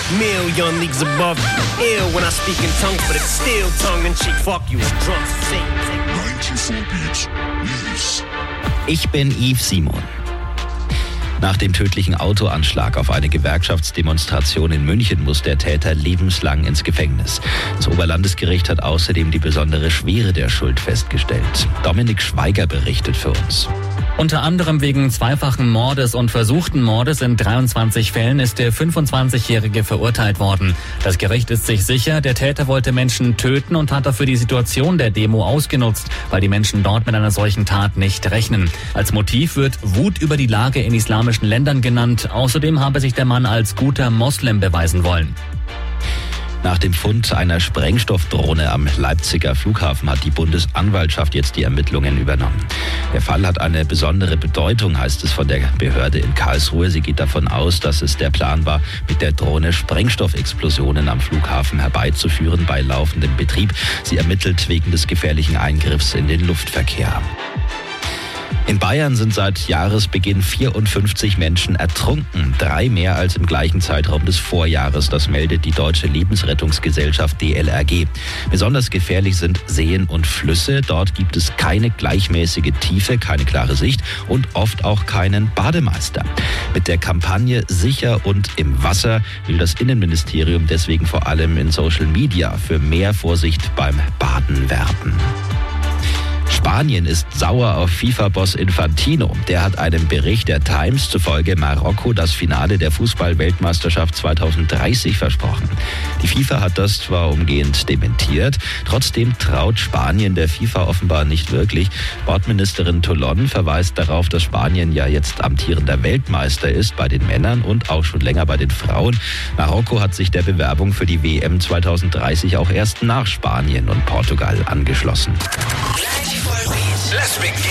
Mill, young leagues above. Ill when I speak in tongues, but it's still tongue-in-cheek. Fuck you, I'm drunk. 94 Beats News. Ich bin Yves Simon. Nach dem tödlichen Autoanschlag auf eine Gewerkschaftsdemonstration in München muss der Täter lebenslang ins Gefängnis. Das Oberlandesgericht hat außerdem die besondere Schwere der Schuld festgestellt. Dominik Schweiger berichtet für uns. Unter anderem wegen zweifachen Mordes und versuchten Mordes in 23 Fällen ist der 25-Jährige verurteilt worden. Das Gericht ist sich sicher, der Täter wollte Menschen töten und hat dafür die Situation der Demo ausgenutzt, weil die Menschen dort mit einer solchen Tat nicht rechnen. Als Motiv wird Wut über die Lage in islamischen Ländern genannt. Außerdem habe sich der Mann als guter Moslem beweisen wollen. Nach dem Fund einer Sprengstoffdrohne am Leipziger Flughafen hat die Bundesanwaltschaft jetzt die Ermittlungen übernommen. Der Fall hat eine besondere Bedeutung, heißt es von der Behörde in Karlsruhe. Sie geht davon aus, dass es der Plan war, mit der Drohne Sprengstoffexplosionen am Flughafen herbeizuführen bei laufendem Betrieb. Sie ermittelt wegen des gefährlichen Eingriffs in den Luftverkehr. In Bayern sind seit Jahresbeginn 54 Menschen ertrunken, 3 mehr als im gleichen Zeitraum des Vorjahres. Das meldet die Deutsche Lebensrettungsgesellschaft DLRG. Besonders gefährlich sind Seen und Flüsse. Dort gibt es keine gleichmäßige Tiefe, keine klare Sicht und oft auch keinen Bademeister. Mit der Kampagne Sicher und im Wasser will das Innenministerium deswegen vor allem in Social Media für mehr Vorsicht beim Baden werben. Spanien ist sauer auf FIFA-Boss Infantino. Der hat einem Bericht der Times zufolge Marokko das Finale der Fußball-Weltmeisterschaft 2030 versprochen. Die FIFA hat das zwar umgehend dementiert, trotzdem traut Spanien der FIFA offenbar nicht wirklich. Sportministerin Toulon verweist darauf, dass Spanien ja jetzt amtierender Weltmeister ist bei den Männern und auch schon länger bei den Frauen. Marokko hat sich der Bewerbung für die WM 2030 auch erst nach Spanien und Portugal angeschlossen. Let's begin.